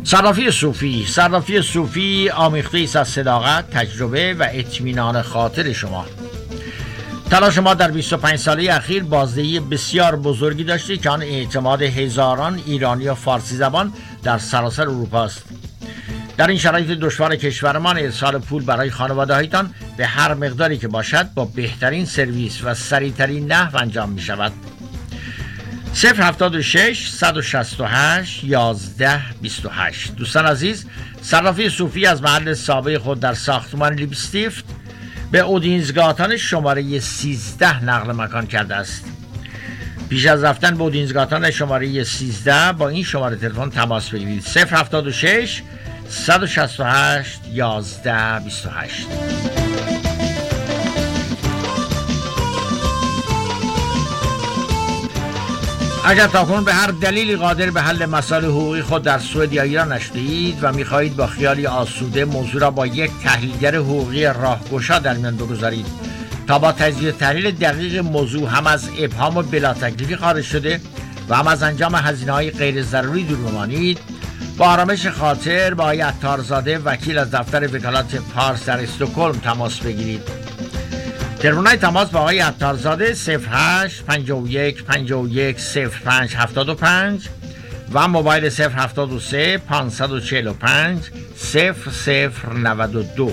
صرافی صوفی آمیخته است از صداقت، تجربه و اطمینان خاطر شما. تلاش ما در 25 ساله اخیر بازدهی بسیار بزرگی داشته که آن اعتماد هزاران ایرانی و فارسی زبان در سراسر اروپا است. در این شرایط دشوار کشورمان ارسال پول برای خانواده‌هایتان به هر مقداری که باشد با بهترین سرویس و سریعترین نحو انجام می شود. 076 168 11 28. دوستان عزیز، صرافی صوفی از محل سابق خود در ساختمان لیپستیفت به اودینزگاتان شماره 13 نقل مکان کرده است. پیش از رفتن به اودینزگاتان شماره 13 با این شماره تلفن تماس بگیرید: 076 168 11 28. اگر تاکنون به هر دلیلی قادر به حل مسائل حقوقی خود در سوئد یا ایران نشدید و می‌خواهید با خیالی آسوده موضوع را با یک تحلیلگر حقوقی راهگشا در میان بگذارید تا با تجزیه تحلیل دقیق موضوع هم از ابهام و بلا تکلیفی خارج شده و هم از انجام هزینه‌های غیر ضروری دور بمانید، با آرامش خاطر با آقای عطارزاده وکیل از دفتر وکالت پارس در استکهلم تماس بگیرید. تلفن‌های تماس با آقای عطارزاده 08 51 51 05 75 و موبایل 073 545 0092.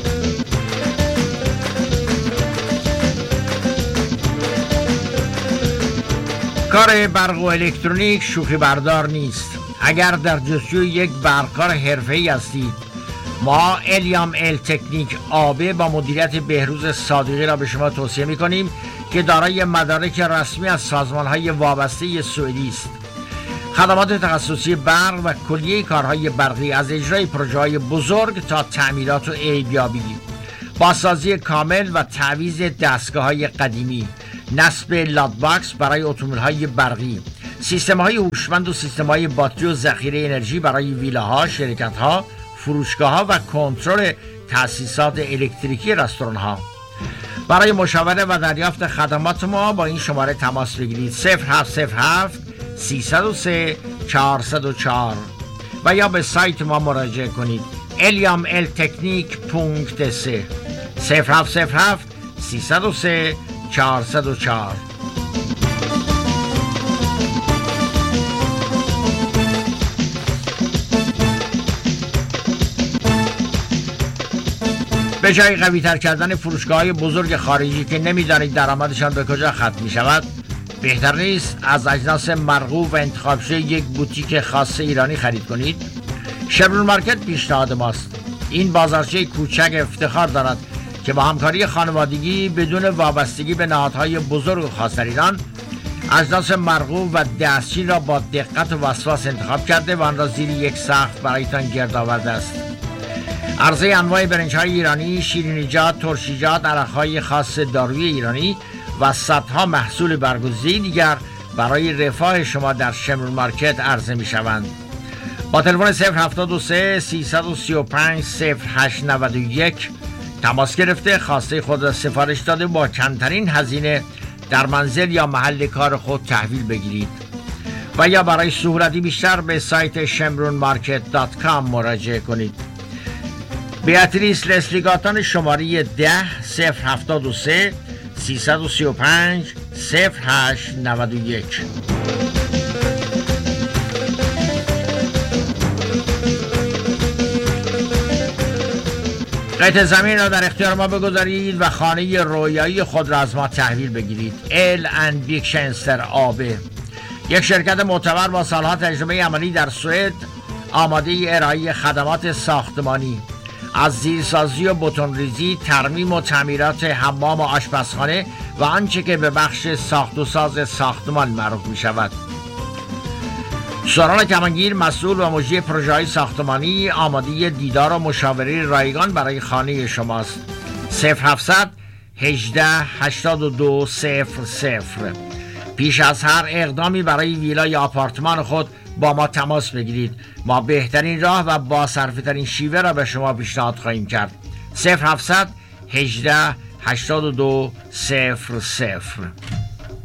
کار برق و الکترونیک شوخی بردار نیست. اگر در جستجوی یک برقکار حرفه‌ای هستید، ما الیام ال تکنیک آبه با مدیریت بهروز صادقی را به شما توصیه می‌کنیم که دارای مدارک رسمی از سازمان‌های وابسته سوئدی است. خدمات تخصصی برق و کلیه کارهای برقی از اجرای پروژه‌های بزرگ تا تعمیرات و عیب‌یابی، بازسازی کامل و تعویض دستگاه‌های قدیمی، نصب لادباکس برای اتومبیل‌های برقی، سیستم‌های هوشمند و سیستم‌های باتری و ذخیره انرژی برای ویلاها، شرکت‌ها، فروشگاه‌ها و کنترل تأسیسات الکتریکی رستوران‌ها. برای مشاوره و دریافت خدمات ما با این شماره تماس بگیرید: 0707 303 404 و یا به سایت ما مراجعه کنید: eliameltechnic.se 0707 303 404. به جای قوی تر کردن فروشگاه‌های بزرگ خارجی که نمی‌دانید درآمدشان به کجا ختم می‌شود، بهتر نیست از اجناس مرغوب و انتخاب شده یک بوتیک خاص ایرانی خرید کنید؟ شمرون مارکت پیشنهاد ماست. این بازارچه کوچک افتخار دارد که با همکاری خانوادگی بدون وابستگی به نهادهای بزرگ و خاص در ایران اجناس مرغوب و دستچین را با دقت و وسواس انتخاب کرده و آن را زیر یک سقف برایتان گرد آورده است. عرضه انواع برنج‌های ایرانی، شیرینیجات، ترشیجات، عرق‌های خاص دارویی ایرانی و صدها محصول برگزیده دیگر برای رفاه شما در شمرون مارکت عرضه می‌شوند. با تلفن 073 335 0891 تماس گرفته خواسته خود را سفارش داده با کمترین هزینه در منزل یا محل کار خود تحویل بگیرید و یا برای سهولتی بیشتر به سایت shemronmarket.com مراجعه کنید. بیاتریس لسلیگاتان شماره 10 073 335 0891. قطع زمین را در اختیار ما بگذارید و خانه رویایی خود را از ما تحویل بگیرید. ال&B شنستر آبه، یک شرکت معتبر با سالها تجربه عملی در سوئد، آماده ارائه خدمات ساختمانی از زیرسازی و بتونریزی، ترمیم و تعمیرات حمام و آشپزخانه و آنچه که به بخش ساخت و ساز ساختمان معروف می شود. سوران کمانگیر مسئول و مجری پروژه‌های ساختمانی، آماده دیدار و مشاوره رایگان برای خانه شماست. 0700 18 82 00. پیش از هر اقدامی برای ویلا یا آپارتمان خود با ما تماس بگیرید. ما بهترین راه و با صرفه ترین شیوه را به شما پیشنهاد خواهیم کرد. 0700 18 82 00.